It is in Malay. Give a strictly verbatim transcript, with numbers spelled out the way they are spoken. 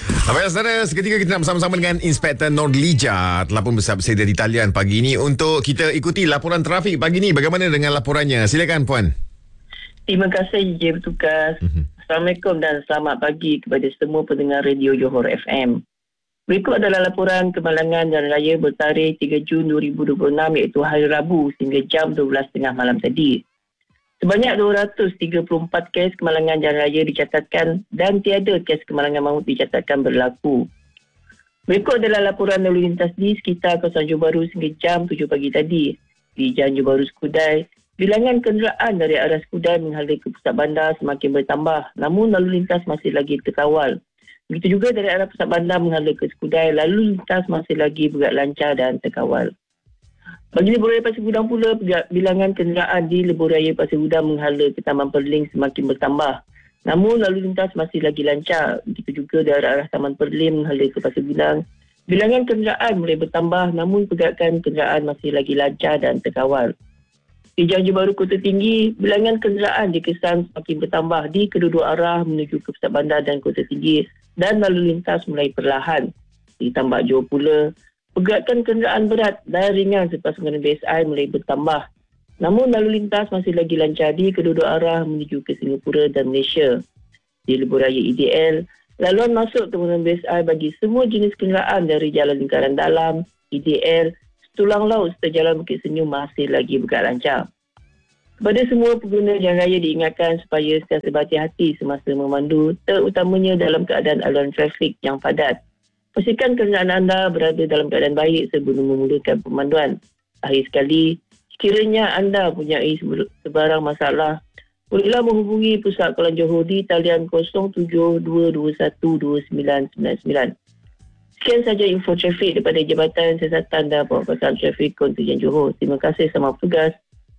Baiklah saudara, seketika kita nak bersama-sama dengan Inspektor Nordlija telah pun bersedia di talian pagi ini untuk kita ikuti laporan trafik pagi ini. Bagaimana dengan laporannya? Silakan Puan. Terima kasih J Bertugas. Mm-hmm. Assalamualaikum dan selamat pagi kepada semua pendengar Radio Johor F M. Berikut adalah laporan kemalangan jalan raya bertarikh tiga Jun dua ribu dua puluh enam iaitu hari Rabu sehingga jam dua belas tiga puluh malam tadi. Sebanyak dua ratus tiga puluh empat kes kemalangan jalan raya dicatatkan dan tiada kes kemalangan maut dicatatkan berlaku. Berikut adalah laporan lalu lintas di sekitar kawasan Johor Bahru sehingga jam tujuh pagi tadi. Di Jalan Johor Bahru Skudai, bilangan kenderaan dari arah Skudai menghala ke pusat bandar semakin bertambah, namun lalu lintas masih lagi terkawal. Begitu juga dari arah pusat bandar menghala ke Skudai, lalu lintas masih lagi bergerak lancar dan terkawal. Bagi Lebuh Raya Pasir Gudang pula, bilangan kenderaan di Lebuh Raya Pasir Gudang menghala ke Taman Perling semakin bertambah. Namun lalu lintas masih lagi lancar. Begitu juga dari arah Taman Perling menghala ke Pasir Gudang, bilangan kenderaan mulai bertambah namun pergerakan kenderaan masih lagi lancar dan terkawal. Di Jalan Johor Bahru Kota Tinggi, bilangan kenderaan dikesan semakin bertambah di kedua-dua arah menuju ke Pusat Bandar dan Kota Tinggi dan lalu lintas mulai perlahan. Di Tambak Johor pula, pergerakan kenderaan berat dan ringan selepas pengguna B S I mulai bertambah. Namun lalu lintas masih lagi lancar di kedua-dua arah menuju ke Singapura dan Malaysia. Di Lebuh Raya E D L, laluan masuk penggunaan B S I bagi semua jenis kenderaan dari Jalan Lingkaran Dalam, E D L, Tulang Laut serta Jalan Bukit Senyum masih lagi bergerak lancar. Kepada semua pengguna jalan raya diingatkan supaya sentiasa berhati-hati semasa memandu, terutamanya dalam keadaan aluan trafik yang padat. Pastikan kenderaan anda berada dalam keadaan baik sebelum memulakan pemanduan. Akhir sekali, sekiranya anda mempunyai sebarang masalah, bolehlah menghubungi Pusat Kawalan Johor di talian kosong tujuh dua dua satu dua sembilan sembilan sembilan. Sekian saja info trafik daripada Jabatan Siasatan dan Pengawasan Trafik Kontingen Johor. Terima kasih, selamat bertugas.